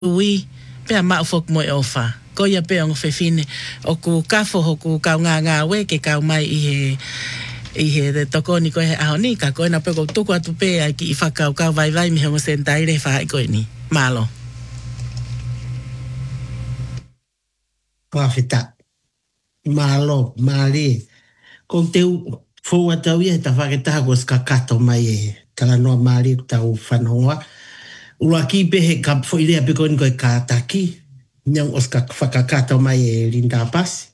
ui pe ma fok mo ofa ko ia pe on fefine o ku kafo ho ku ka nga we ke ka mai i he de toko ni ko he ahoni ka ko na pe ko tuku atu pe ai ki fa ka vai mi ho sentai le fa ko ni malo Pafita malo mali ko te fo ata wi ta fa ke ta ko ska kato mai e tala no mali ta u fanonga ua ki pe he ka fo ile pe ko ni ko ka taki nyang oska fakakato mai e linda pas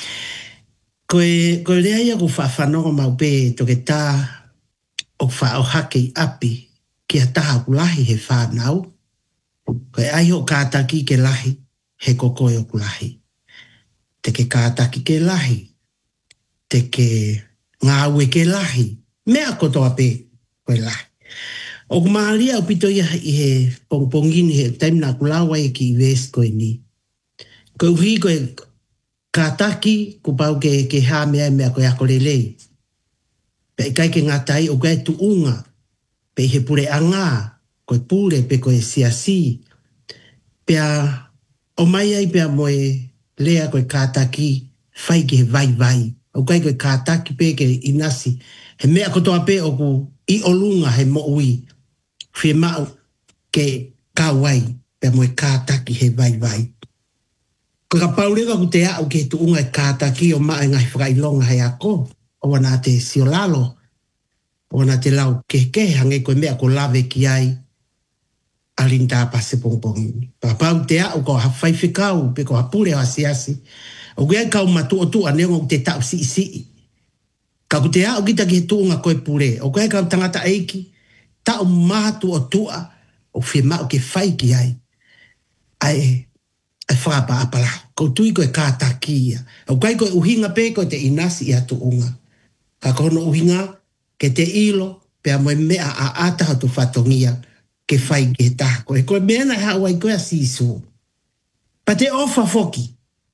ko le ia ko fa fanonga mau pe to ke ta o fa o hake api ki ata kulahi he fa nau ko ai ho ka taki ke lahi he kokoyo kulahi te ke ka taki ke lahi te ke ngawe ke lahi mea kotoa pe koe lahi. O kumaharia o pito ia i he pongpongini he taimna kulawa e ki west koe ni. Koe uhi koe ka taki ku pau ke ha mea koe ako lelei. Pe kai ke ngatai o koe tu unga pe he pure anga koe pure pe koe siasi. Pea o mai ai pea moe lea koe ka taki fai ke vai. O kai koe ka taki pe ke inasi. He mea kotoa pe o ku i olunga he mo ui. Fie mau ke kawai pe moe ka taki he vai. Ko ka paurega ku te au ke tu unga e ka taki o maa ngai whakailonga he ako. O wana te siolalo. O wana te lau ke hange koe mea ko lave ki ai. Alinda pase pongpongi. Pa pau te au ko hawhai whikau pe ko hapure o asiasi. O gea kau matu o tu aneonga te tau si. Ka ku te au kita ki he tu unga koe pure. O gea kau tangata eiki. Tau matu o tua o fie mau ke whai ki ai. Ai whapa apala. Ko tui koe kātakia. O kai koe uhinga pe koe te inasi i atu unga. Ka kono uhinga ke te ilo pea moe mea a ataha tu whatongia ke whai ke taha koe. Koe mea na hawai koe a sisu. Pa te ofa foki.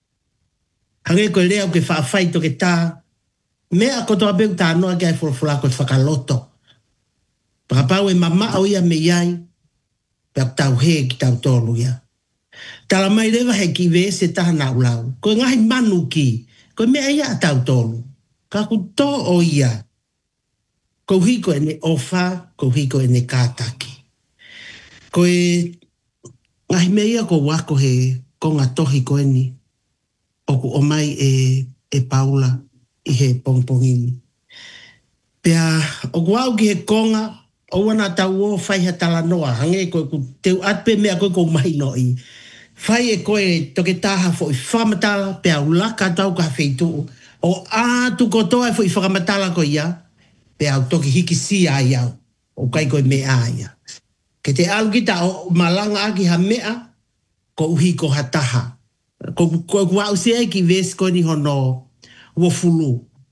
Hange koe lea ke whawhai to ke taha. Mea kotoa peu ta noa ke ai fulafula koe whakaloto. Pakapau e mama au ia me iai, pe tau he ki tau tolu ia. Tala mai rewa he ki we se taha na ulau. Koe ngahi manu ki, koe mea ia tau tolu. Ka ku tō o ia. Ko hiko e ne ofa, ko hiko e ne kātaki. Koe ngahi mea ia ko wako he konga tohi koe ni. Oku o mai e Paula i he pongpongini. Pea oku au ki he konga, o wana tau o whai ha tala noa, hange koe ku teu atpe mea koe ko mai noi. Whai e koe toke taha fo i whamatala, pea ulaka tau ka wheitu. O atu kotoa e fo i whakamatala ko ia, pea au toki hiki si ai au, o kai koe mea ia. Ke te alu kita o malanga aki ha mea, ko uhi ko hataha. Ko au se ki ves ko ni hono wofulu.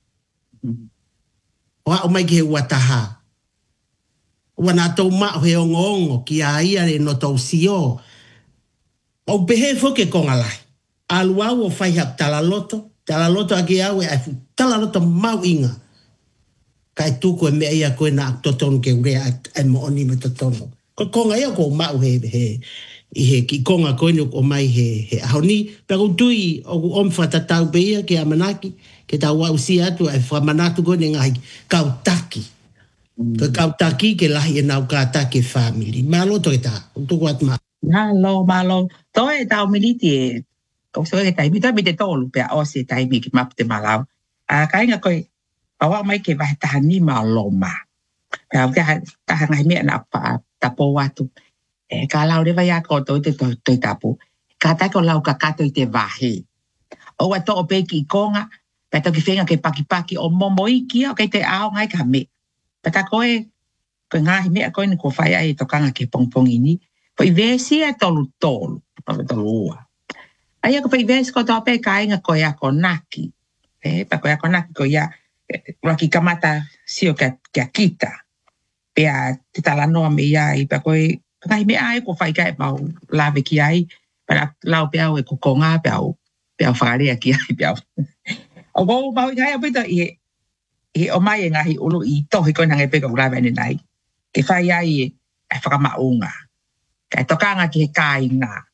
O au mai ki he wataha. Wana tau mao he ongo ki a ia re no tau sio. O pehe foke konga lai. Alu au o whai hap talaloto aki au e aifu talaloto mau inga. Kai tuku e mea ia koe na totonu ke urea e mo oni me totonu. Ko konga ia ko mau he ki konga koe o mai he ahoni. Pero tui o omfa tatau pe ia ke amanaki ke tau au si atu e whamanatu koe ne ngai kautaki. Ko kautaki ke lahi e nau kātaki family. Malo to e tā. Tuku atu maa. Malo. To e tau militi e. O so e taimi. To e te tolu pea o se taimi ki mapu te malau. Ka inga koe. Awa mai ke vahe tahani malo ma. Pea taha ngai mea na tapo watu. Ka lau rewa ia koto te toi tapu. Ka tai ko lau ka kato i te vahe. O wa to o pe ki konga. Pea toki whenga ke paki o momo iki. O kei te ao ngai ka me. Pata koe ngahi mea koe ni ko whai ai tokanga ke pongpongi ni. Po i vesi e tolu. Ua. Aia ko pa i vesi ko tope ka inga koe ako naki. Pa koe ako naki ko ia waki kamata sio kia kita. Pea te tala noa me iai. Pa koe ngahi mea ai ko whai kai pao lawe ki ai. Pa lau pea au e kukonga pea au whakarea ki ai pea au. O kou pao i kai apita i o mai e ngahi ulu i tohi koe nange peka ulawe ane nai. Ke whai ai e whakamaunga. Kai tokanga ki he kāinga.